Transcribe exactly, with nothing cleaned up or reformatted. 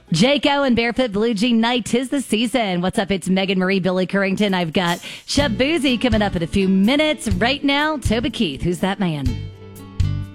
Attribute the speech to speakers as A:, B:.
A: Jake Owen, Barefoot Blue Jean Night, 'tis the season. What's up? It's Megan Marie, Billy Currington. I've got Shep Boozy coming up in a few minutes. Right now, Toby Keith. Who's that man?